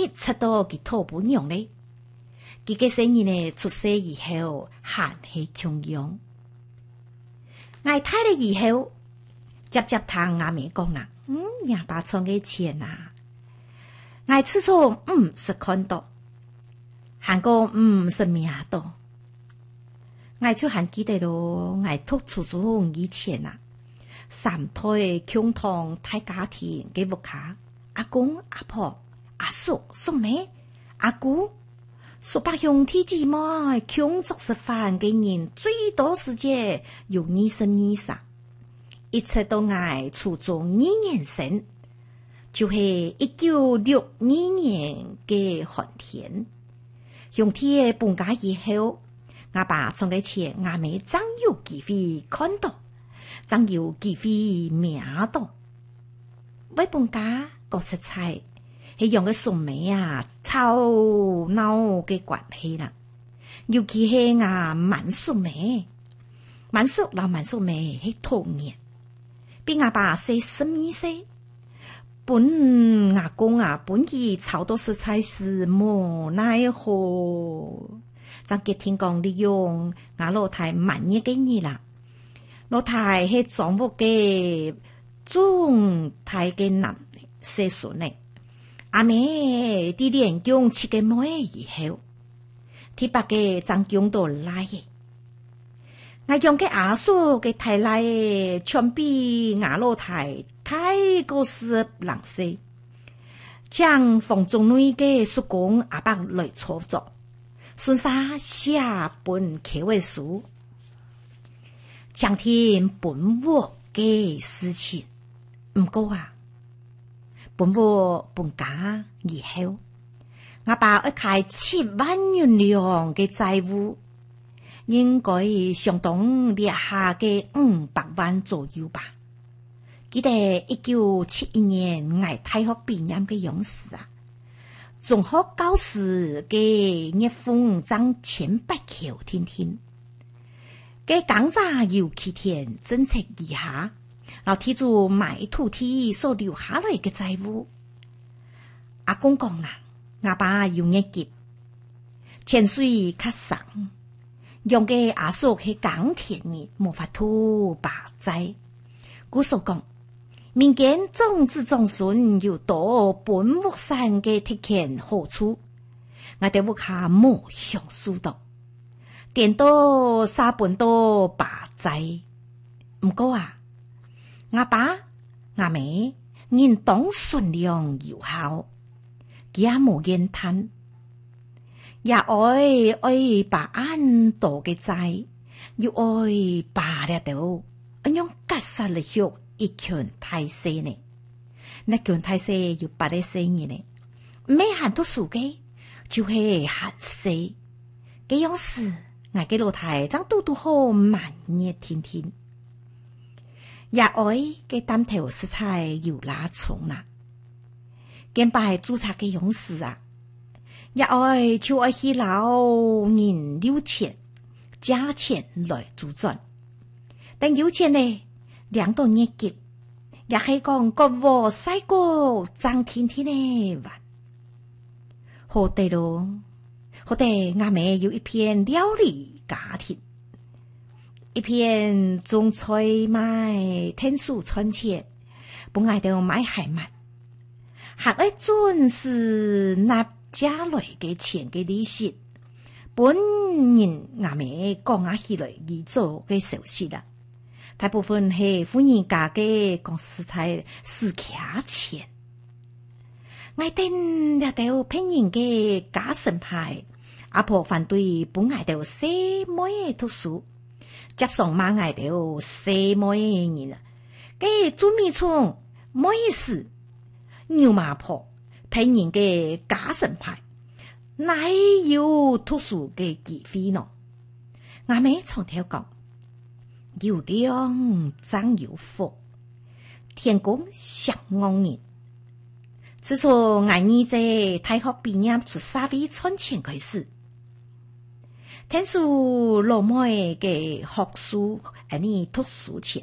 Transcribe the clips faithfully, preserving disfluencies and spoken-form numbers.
切到佢肚不用咧。佢嘅生意呢出世以後，還係窮樣。我睇了以後，接接聽阿妹講啦，嗯，廿八創嘅錢啊，我始終唔是看到，韓國唔是命到。我就還記得咯，我讀初中以前啊，三代共同大家庭嘅屋企，阿公、阿婆、阿叔、叔妹、阿姑，數百兄弟姊妹共作食飯嘅人，最多時間有二十二三，一直到我初中二年生，就係一九六二年嘅寒天，兄弟嘅搬家以後。我爸從嘅錢，我妹真有機會看到，真有機會命到。為搬家個食材係用嘅粟米啊、炒鬧嘅關係啦，尤其係我滿粟米，滿粟老滿粟米係童年，比我爸細十二歲。本阿公啊，本佢炒到食材時無奈何。咱嘅聽講利用我老太滿月嘅日啦，老太係丈夫嘅中太嘅男細孫呢，阿妹啲連供七個妹以後，第八個張供到來嘅，我用嘅阿叔嘅太來全比我老太太過十兩歲，將房中女嘅叔公阿伯來操作。孫沙寫本口味書，講聽本我嘅事情。唔過啊，本我搬家以後，我爸一開七萬元兩嘅債務，應該相當列下嘅五百萬左右吧。記得一九七一年我大學畢業嘅樣時啊。中學教師嘅熱風爭千百口聽聽，嘅講咋有幾天政策以下，然後提住買土地所留下來嘅債務。阿公講啦，阿爸有熱急，錢水較省，用嘅阿叔去耕田嘅無法度把債。故所講。民間種子種孫有多本屋山嘅特權好處，我哋屋下冇享受到，點到三本多把仔。唔過啊，阿爸阿妹人當順良有效，佢也冇怨嘆，也愛愛把安多嘅仔，又愛把了到，咁樣夾實力學。一拳太細呢，那拳太細有八個聲音呢，沒喊讀書嘅就係喊細，這樣事我嘅老太將嘟嘟好滿熱天天，也愛嘅擔頭食材有拉蟲啦，見擺註冊嘅樣事啊，也愛就愛去老人留錢加錢來做轉，但有錢呢？兩到熱急，也係講國和西國爭天天呢玩，好地咯，好地阿妹有一片料理家庭，一片種菜賣天數存錢，本愛到買海物，還愛準時納家來嘅錢嘅利息，本人阿妹講下起來而做嘅熟悉啦。大部分係富人家嘅公司才是卡錢，我等了到聘人嘅家神派，阿婆反對本愛到細妹讀書，接上馬愛到細妹人啦，嘅做米蟲妹事，牛馬婆聘人嘅家神派，哪有讀書嘅機會呢？阿妹從頭講。有量真有福，天公享安人。自從俺兒在大學畢業出社會賺錢開始，聽說老妹嘅學書而你讀書錢，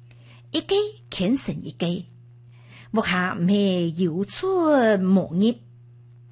一個虔誠一個，我下唔係有出無入，